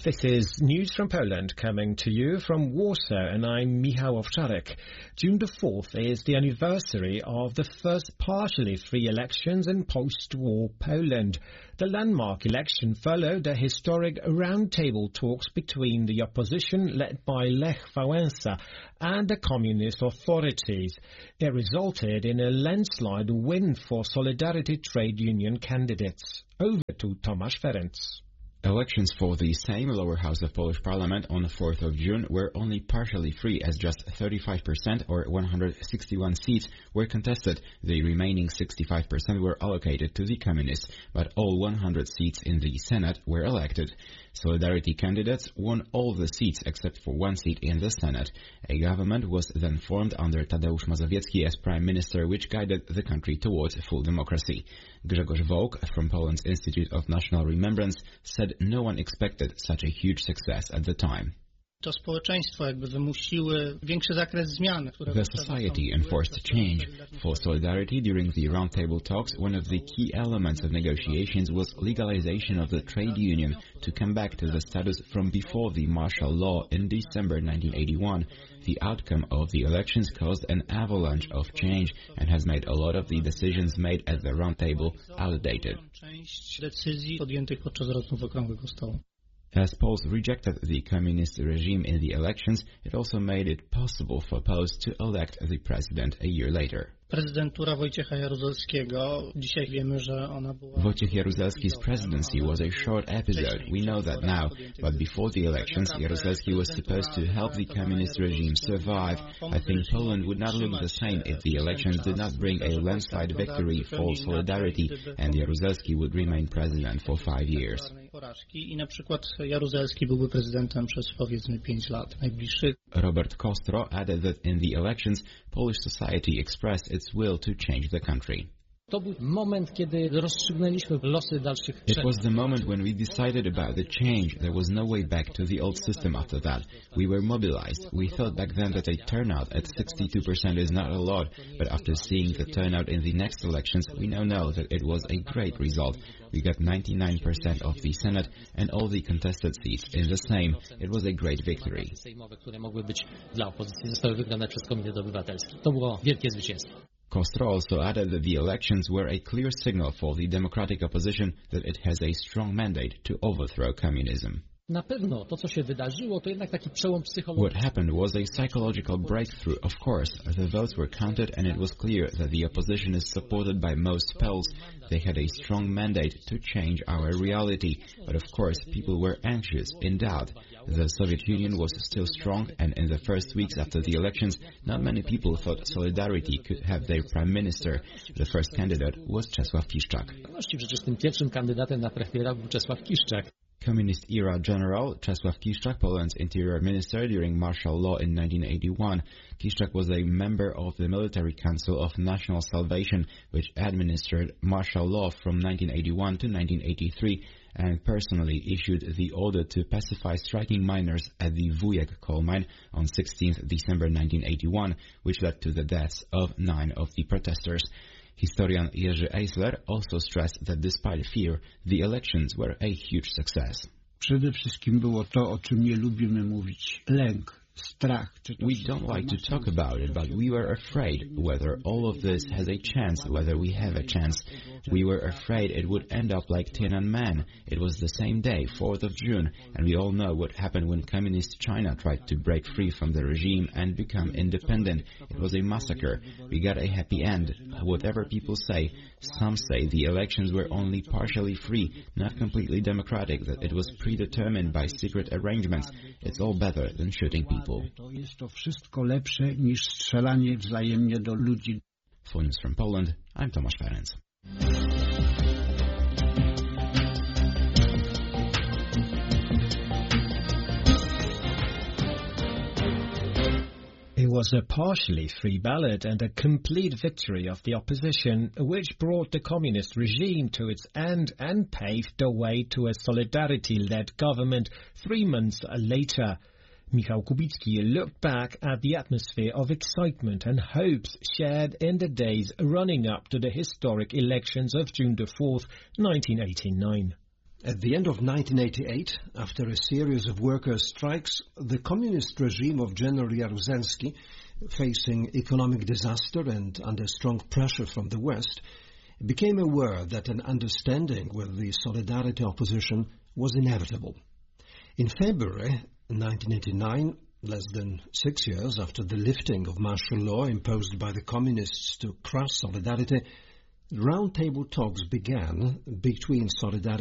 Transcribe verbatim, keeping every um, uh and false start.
This is News from Poland coming to you from Warsaw, and I'm Michał Owczarek. June the fourth is the anniversary of the first partially free elections in post-war Poland. The landmark election followed the historic roundtable talks between the opposition led by Lech Wałęsa and the communist authorities. It resulted in a landslide win for Solidarity trade union candidates. Over to Tomasz Ferenc. Elections for the same lower house of Polish parliament on the fourth of June were only partially free, as just thirty-five percent or one hundred sixty-one seats were contested. The remaining sixty-five percent were allocated to the communists, but all one hundred seats in the Senate were elected. Solidarity candidates won all the seats except for one seat in the Senate. A government was then formed under Tadeusz Mazowiecki as prime minister, which guided the country towards full democracy. Grzegorz Wołk from Poland's Institute of National Remembrance said no one expected such a huge success at the time. To społeczeństwo jakby wymusiły większy zakres zmian. The society enforced change. For Solidarity, during the roundtable talks, one of the key elements of negotiations was legalization of the trade union to come back to the status from before the martial law in December nineteen eighty-one. The outcome of the elections caused an avalanche of change and has made a lot of the decisions made at the roundtable outdated. As Poles rejected the communist regime in the elections, it also made it possible for Poles to elect the president a year later. Prezydentura Wojciecha Jaruzelskiego, dzisiaj wiemy, że ona była... Wojciech Jaruzelski's presidency was a short episode. We know that now, but before the elections, Jaruzelski was supposed to help the communist regime survive. I think Poland would not look the same if the elections did not bring a landslide victory for Solidarity and Jaruzelski would remain president for five years. I na przykład Jaruzelski byłby prezydentem przez powiedzmy pięć lat najbliższych. Robert Kostro added that in the elections, Polish society expressed its will to change the country. To był moment, kiedy rozstrzygnęliśmy losy dalszych It was the moment when we decided about the change. There was no way back to the old system after that. We were mobilized. We thought back then that a turnout at sixty-two percent is not a lot, but after seeing the turnout in the next elections, we now know that it was a great result. We got ninety-nine percent of the Senate and all the contested seats in the same. It was a great victory. To było wielkie zwycięstwo. Kostro also added that the elections were a clear signal for the democratic opposition that it has a strong mandate to overthrow communism. Na pewno to, co się wydarzyło, to jednak taki przełom psychologiczny. What happened was a psychological breakthrough. Of course, the votes were counted and it was clear that the opposition is supported by most Poles. They had a strong mandate to change our reality. But of course, people were anxious, in doubt. The Soviet Union was still strong, and in the first weeks after the elections, not many people thought Solidarity could have their prime minister. The first candidate was Czesław Kiszczak. Przecież tym pierwszym kandydatem na premiera był Czesław Kiszczak. Communist-era general Czesław Kiszczak, Poland's interior minister during martial law in nineteen eighty-one. Kiszczak was a member of the Military Council of National Salvation, which administered martial law from nineteen eighty-one to nineteen eighty-three, and personally issued the order to pacify striking miners at the Wujek coal mine on sixteenth December nineteen eighty-one, which led to the deaths of nine of the protesters. Historian Jerzy Eisler also stressed that despite fear, the elections were a huge success. Przede wszystkim było to, o czym nie lubimy mówić, lęk. We don't like to talk about it, but we were afraid whether all of this has a chance, whether we have a chance. We were afraid it would end up like Tiananmen. It was the same day, fourth of June, and we all know what happened when communist China tried to break free from the regime and become independent. It was a massacre. We got a happy end. Whatever people say, some say the elections were only partially free, not completely democratic, that it was predetermined by secret arrangements. It's all better than shooting people. To jest to wszystko lepsze niż strzelanie wzajemnie do ludzi. For News from Poland, I'm Tomasz Ferenc. It was a partially free ballot and a complete victory of the opposition, which brought the communist regime to its end and paved the way to a Solidarity-led government three months later. Michał Kubicki looked back at the atmosphere of excitement and hopes shared in the days running up to the historic elections of June the fourth, nineteen eighty-nine. At the end of nineteen eighty-eight, after a series of workers' strikes, the communist regime of General Jaruzelski, facing economic disaster and under strong pressure from the West, became aware that an understanding with the Solidarity opposition was inevitable. In February nineteen eighty-nine, less than six years after the lifting of martial law imposed by the communists to crush Solidarity, round-table talks began between Solidarity